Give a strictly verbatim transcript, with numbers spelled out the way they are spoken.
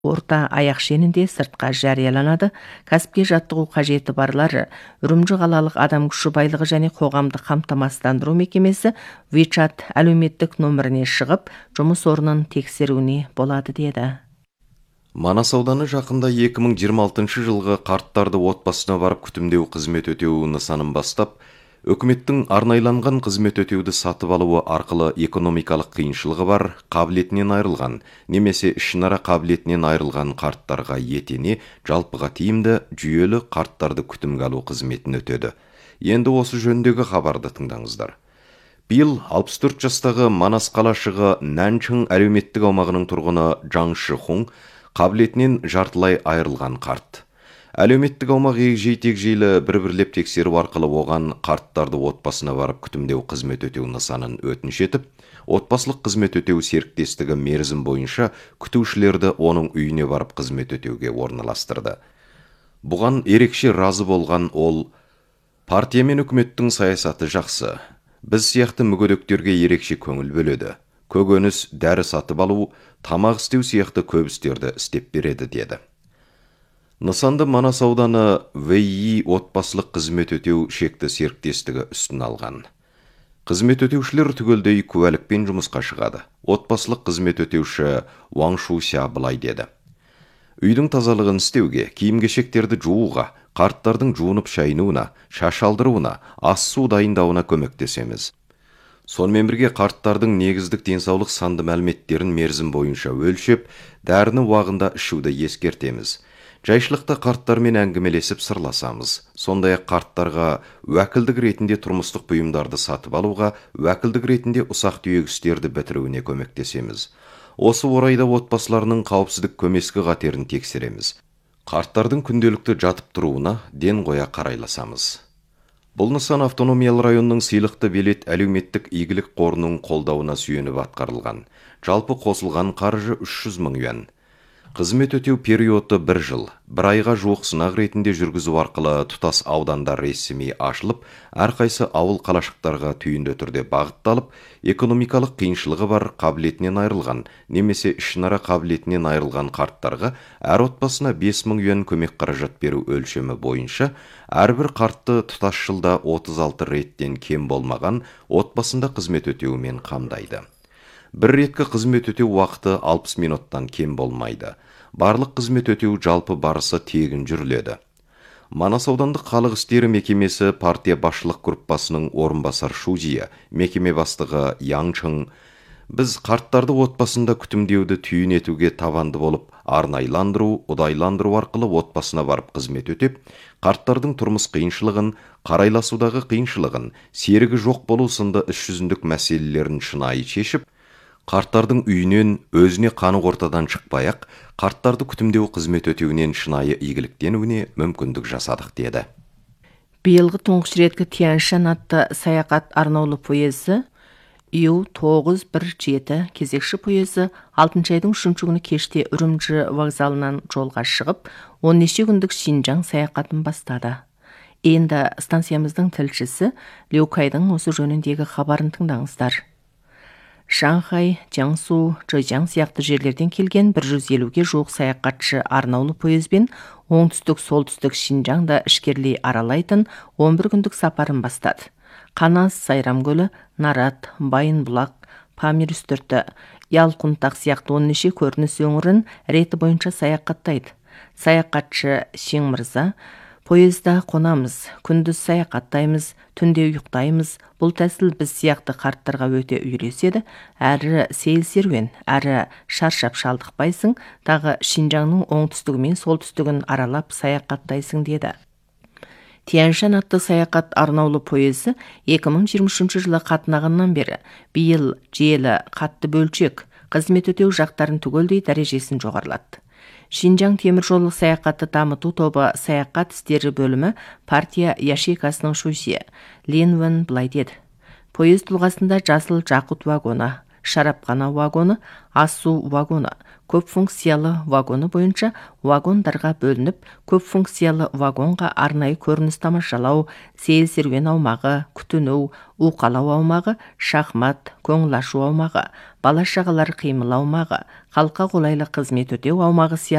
орта аяқ шенінде сыртқа жарияланады. Кәсіпке жаттығу қажеті барлары Үрімжі қалалық адам күші байлығы және қоғамдық қамтамасыздандыру мекемесі WeChat әлеуметтік нөміріне шығып, жұмыс орнын тексеруіне болады деді. Манас ауданы жақында екі мың жиырма алтыншы жылғы қарттарды отбасына барып күтімдеу қызмет өтеу нысанын бастап, өкіметтің арнайланған қызмет өтеуді сатып алуы арқылы экономикалық қиыншылығы бар, қабілетінен айырылған, немесе ішінара қабілетінен айырылған қарттарға етене, жалпыға тиімді жүйелі қарттарды күтімге алу қызметін өтеді. Енді осы жөндегі хабарды тыңдаңыздар. Биыл алпыс төрт жастағы Манас қалашығы Нанчың әлеуметтік аумағының тұрғыны Жаң Шихун қабілетінен жартылай айырылған қарт. Әлеуметтік аумақ егжей-тегжейлі бір-бірлеп тексеру арқылы оған қарттарды отбасына барып күтімдеу қызмет өтеу нысанын өтініш етіп, отбасылық қызмет өтеу серіктестігі мерзім бойынша күтушілерді оның үйіне барып қызмет өтеуге орналастырды. Бұған ерекше разы болған ол, партия мен үкіметтің саясаты жақсы. Біз сияқты мүгедектерге ерекше көңіл бөледі. Көкөніс, дәрі сатып алу, тамақ істеу сияқты көп істерді істеп береді деді. Нысанды Манас ауданы ВИ отбасылық қызмет өтеу шекті серіктестігі үстін алған. Қызмет өтеушілер түгелдей куәлікпен жұмысқа шығады. Отбасылық қызмет өтеуші Ваң Шуся былай деді. Үйдің тазалығын істеуге, киім-кешектерді жууға, қарттардың жуынып шайынуына, шаш алдыруына, ас су дайындауына көмектесеміз. Сонымен бірге қарттардың негіздік денсаулық санды мәліметтерін мерзім бойынша өлшеп, дәріні уағында ішуді ескертеміз. Жайшылықта қарттармен әңгімелесіп сырласамыз. Сондай-ақ қарттарға уәкілдік ретінде тұрмыстық бұйымдарды сатып алуға, уәкілдік ретінде ұсақ түйек істерді бітіруіне көмектесеміз. Осы орайда отбасыларының қауіпсіздік көмескі қатерін тексереміз. Қарттардың күнделікті жатып тұруына ден қоя қарайласамыз. Бұл нысан автономиялы районның сыйлықты белет әлеуметтік игілік қорының қолдауына сүйеніп атқарылған. Жалпы қосылған қаржы үш жүз мың юан. Қызмет өтеу периоды бір жыл, бір айға жуық сынақ ретінде жүргізу арқылы тұтас аудандар ресми ашылып, әрқайсы ауыл қалашықтарға түйінді түрде бағытталып, экономикалық қиыншылығы бар, қабілетінен айырылған, немесе ішінара қабілетінен айырылған қарттарға әр отбасына бес мың юан көмек қаражат беру өлшемі бойынша, әрбір қартты тұтас жылда отыз алты реттен кем болмаған отбасында қызмет өтеуімен қамдайды. Бір реткі қызмет өтеу уақыты алпыс минуттан кем болмайды. Барлық қызмет өтеу жалпы барысы тегін жүріледі. Манас аудандық халық істері мекемесі партия басшылық группасының орынбасар Шузия, мекеме бастығы Яң Чың, біз қарттарды отбасында күтімдеуді түйін етуге табанды болып, арнайландыру, ұдайландыру арқылы отбасына барып қызмет өтеп, қарттардың тұрмыс қиыншылығын, қарайласудағы қиыншылығын, серігі жоқ болу сынды іс жүзіндік мәселелерін шынайы шешіп, қарттардың үйінен өзіне қанық ортадан шықпай-ақ, қарттарды күтімдеу қызмет өтеуінен шынайы игіліктенуіне мүмкіндік жасадық деді. Биылғы тұңғыш реткі Тянь-Шань атты саяхат арнаулы пойызы Ю тоғыз бір жеті кезекші пойызы алтыншы айдың үшінші күні кеште Үрімжі вокзалынан жолға шығып, он неше күндік Шинжаң саяхатын бастады. Енді станциямыздың тілшісі Леукайдың осы жөніндегі хабарын тыңдаңыздар. Шанхай, Jiangsu, Зhejiang сияқты жерлерден келген бір жүз елуге жуық саяхатшы арнаулы пойызбен оңтүстік-солтүстік Шинжаңда ішкерлей аралайтын он бір күндік сапарын бастады. Қанас, Сайрам-көлі, Нарат, Байын-бұлақ, Памир үстірті, Ялқұнтақ сияқты он неше көрініс өңірін реті бойынша саяхаттайды. Саяхатшы Шең мырза, пойызда қонамыз, күндіз саяхаттаймыз, түнде ұйықтаймыз. Бұл тәсіл біз сияқты қарттарға өте үйреседі. Әрі сейіл серуен, әрі шаршап шалдықпайсың, тағы Шинжаңның оңтүстігі мен солтүстігін аралап саяхаттайсың деді. Тянь-Шань атты саяхат арнаулы пойызы екі мың жиырма үшінші жылы қатынағаннан бері биыл желі қатты бөлшек қызмет өтеу жақтарын түгелдей дәрежесін жоғарлады. Шинжаң темір жолы саяхатты дамыту тобы саяхат істері бөлімі партия яшейкасының Шусе Лин Вэн былай деді. Пойыз тұлғасында жасыл жақұт вагоны, шарапхана вагоны, асу вагоны, көп функциялы вагоны бойынша вагондарға бөлініп, көп функциялы вагонға арнайы көрініс тамашалау, сейіл серуен аумағы, күтіну, уқалау аумағы, шахмат, көңіл ашу аумағы, бала шағалар қимыл аумағы, халыққа қолайлы қызмет өтеу аумағы